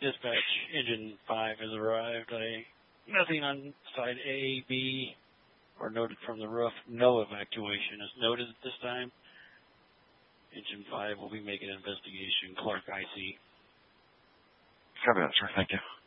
Dispatch, Engine 5 has arrived. Nothing on side A, B, or noted from the roof. No evacuation is noted at this time. Engine 5 will be making an investigation. Clark, IC. Copy that, sir. Thank you.